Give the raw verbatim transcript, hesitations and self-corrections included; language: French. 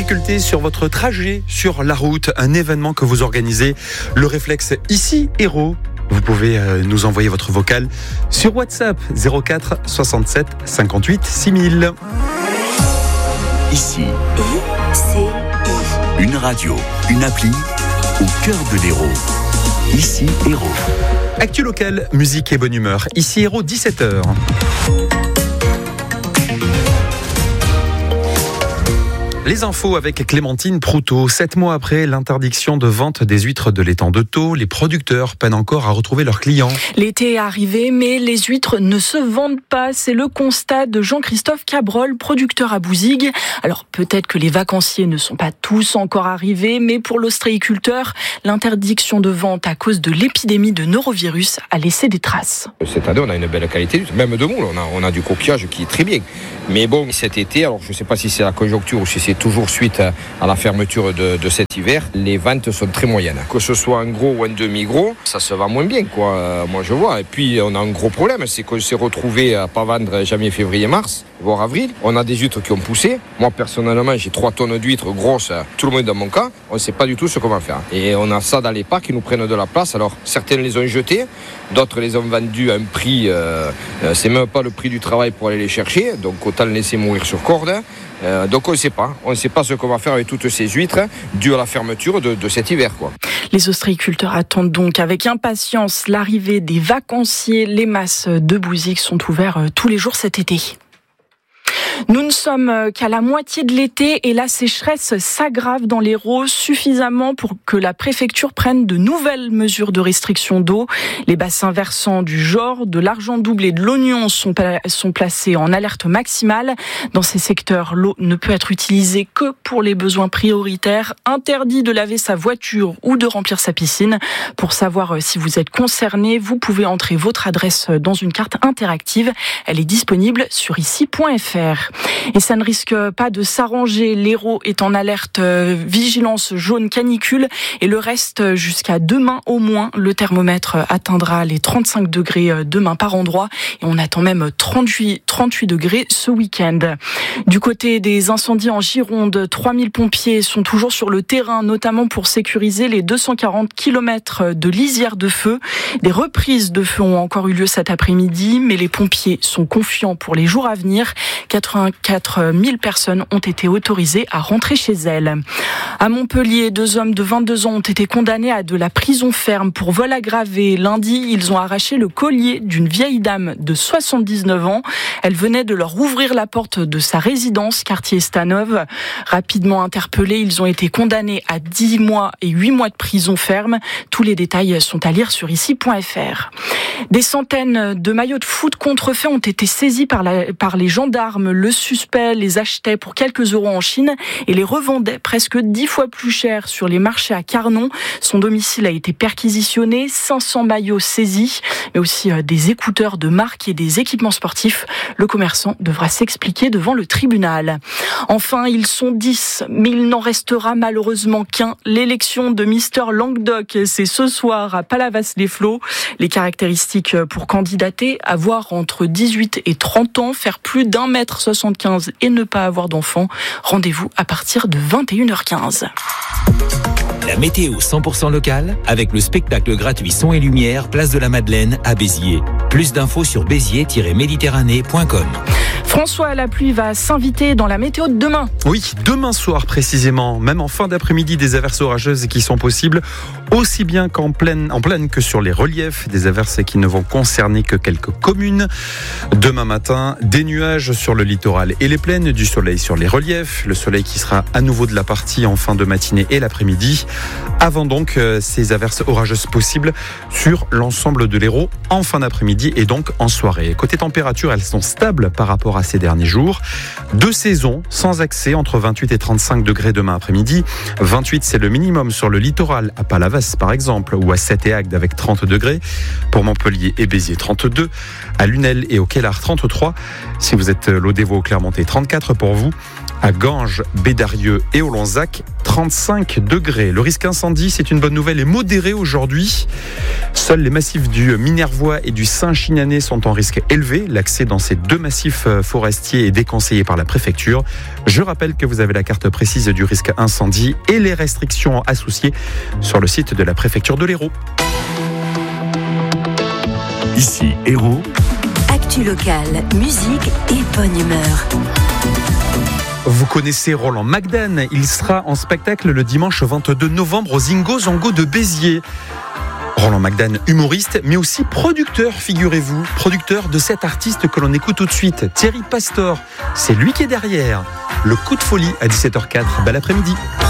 difficultés sur votre trajet sur la route, un événement que vous organisez, le réflexe ici Hérault. Vous pouvez euh, nous envoyer votre vocal sur WhatsApp zéro quatre soixante-sept cinquante-huit six mille. Ici, I C I. une radio, une appli au cœur de l'Hérault. Ici Hérault. Actu local, musique et bonne humeur. Ici Hérault, dix-sept heures. Les infos avec Clémentine Proutot. Sept mois après l'interdiction de vente des huîtres de l'étang de Thau, les producteurs peinent encore à retrouver leurs clients. L'été est arrivé, mais les huîtres ne se vendent pas. C'est le constat de Jean-Christophe Cabrol, producteur à Bouzigues. Alors peut-être que les vacanciers ne sont pas tous encore arrivés, mais pour l'ostréiculteur, l'interdiction de vente à cause de l'épidémie de norovirus a laissé des traces. Cette année, on a une belle qualité d'huîtres, même de moule. On a, on a du coquillage qui est très bien. Mais bon, cet été, alors je ne sais pas si c'est la conjoncture ou si c'est toujours suite à la fermeture de, de cet hiver, les ventes sont très moyennes. Que ce soit un gros ou un demi-gros, ça se vend moins bien, quoi. Euh, moi, je vois. Et puis, on a un gros problème, c'est qu'on s'est retrouvé à pas vendre janvier, février, mars, voire avril. On a des huîtres qui ont poussé. Moi, personnellement, j'ai trois tonnes d'huîtres grosses, tout le monde dans mon cas. On ne sait pas du tout ce qu'on va faire. Et on a ça dans les parcs qui nous prennent de la place. Alors, certains les ont jetés, d'autres les ont vendus à un prix, euh, euh, c'est même pas le prix du travail pour aller les chercher. Donc, autant les laisser mourir sur corde. Euh, donc on ne sait pas, on ne sait pas ce qu'on va faire avec toutes ces huîtres dues à la fermeture de, de cet hiver, quoi. Les ostréiculteurs attendent donc avec impatience l'arrivée des vacanciers. Les masses de Bouzigues sont ouverts tous les jours cet été. Nous ne sommes qu'à la moitié de l'été et la sécheresse s'aggrave dans l'Hérault suffisamment pour que la préfecture prenne de nouvelles mesures de restriction d'eau. Les bassins versants du Jord, de l'Argent-Double et de l'Oignon sont, sont placés en alerte maximale. Dans ces secteurs, l'eau ne peut être utilisée que pour les besoins prioritaires. Interdit de laver sa voiture ou de remplir sa piscine. Pour savoir si vous êtes concerné, vous pouvez entrer votre adresse dans une carte interactive. Elle est disponible sur ici point f r. Et ça ne risque pas de s'arranger. L'Hérault est en alerte vigilance jaune canicule et le reste jusqu'à demain au moins. Le thermomètre atteindra les trente-cinq degrés demain par endroit et on attend même trente-huit, trente-huit degrés ce week-end. Du côté des incendies en Gironde, trois mille pompiers sont toujours sur le terrain, notamment pour sécuriser les deux cent quarante kilomètres de lisière de feu. Des reprises de feu ont encore eu lieu cet après-midi, mais les pompiers sont confiants pour les jours à venir. quatre-vingt-quatre mille personnes ont été autorisées à rentrer chez elles. À Montpellier, deux hommes de vingt-deux ans ont été condamnés à de la prison ferme pour vol aggravé. Lundi, ils ont arraché le collier d'une vieille dame de soixante-dix-neuf ans. Elle venait de leur ouvrir la porte de sa résidence, quartier Stanov. Rapidement interpellés, ils ont été condamnés à dix mois et huit mois de prison ferme. Tous les détails sont à lire sur ici point f r. Des centaines de maillots de foot contrefaits ont été saisis par, la, par les gendarmes. Le suspect les achetait pour quelques euros en Chine et les revendait presque dix fois plus cher sur les marchés à Carnon. Son domicile a été perquisitionné, cinq cents maillots saisis, mais aussi des écouteurs de marque et des équipements sportifs. Le commerçant devra s'expliquer devant le tribunal. Enfin, ils sont dix, mais il n'en restera malheureusement qu'un. L'élection de Mister Languedoc, c'est ce soir à Palavas-les-Flots. Les caractéristiques pour candidater, avoir entre dix-huit et trente ans, faire plus d'un mètre soixante-quinze et ne pas avoir d'enfants. Rendez-vous à partir de vingt et une heures quinze. La météo cent pour cent locale avec le spectacle gratuit Son et Lumière, place de la Madeleine à Béziers. Plus d'infos sur béziers tiret méditerranée point com. François Lapluie va s'inviter dans la météo de demain. Oui, demain soir précisément, même en fin d'après-midi, des averses orageuses qui sont possibles, aussi bien qu'en pleine, en pleine que sur les reliefs, des averses qui ne vont concerner que quelques communes. Demain matin, des nuages sur le littoral et les plaines, du soleil sur les reliefs, le soleil qui sera à nouveau de la partie en fin de matinée et l'après-midi, avant donc euh, ces averses orageuses possibles sur l'ensemble de l'Hérault en fin d'après-midi et donc en soirée. Côté température, elles sont stables par rapport à ces derniers jours. Deux saisons sans accès entre vingt-huit et trente-cinq degrés demain après-midi. vingt-huit, c'est le minimum sur le littoral, à Palavas par exemple, ou à Sète et Agde avec trente degrés. Pour Montpellier et Béziers, trente-deux. À Lunel et au Kellar, trente-trois. Si vous êtes Lodévo ou Clermontais, trente-quatre pour vous. À Ganges, Bédarieux et au Lonzac, trente. trente-cinq degrés. Le risque incendie, c'est une bonne nouvelle, est modéré aujourd'hui. Seuls les massifs du Minervois et du Saint-Chinanais sont en risque élevé. L'accès dans ces deux massifs forestiers est déconseillé par la préfecture. Je rappelle que vous avez la carte précise du risque incendie et les restrictions associées sur le site de la préfecture de l'Hérault. Ici, Hérault. Actu locale, musique et bonne humeur. Vous connaissez Roland Magdan, il sera en spectacle le dimanche vingt-deux novembre au Zingo Zango de Béziers. Roland Magdan, humoriste, mais aussi producteur, figurez-vous, producteur de cet artiste que l'on écoute tout de suite, Thierry Pastor. C'est lui qui est derrière. Le coup de folie à dix-sept heures zéro quatre. Bel après-midi.